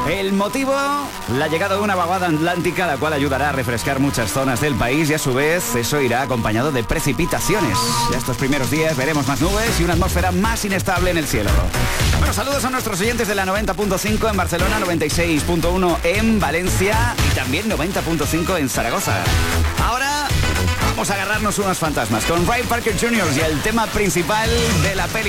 El motivo, la llegada de una vaguada atlántica, la cual ayudará a refrescar muchas zonas del país y a su vez eso irá acompañado de precipitaciones. Ya estos primeros días veremos más nubes y una atmósfera más inestable en el cielo. Bueno, saludos a nuestros oyentes de la 90.5 en Barcelona, 96.1 en Valencia y también 90.5 en Zaragoza. Ahora vamos a agarrarnos unos fantasmas con Ray Parker Jr. y el tema principal de la peli.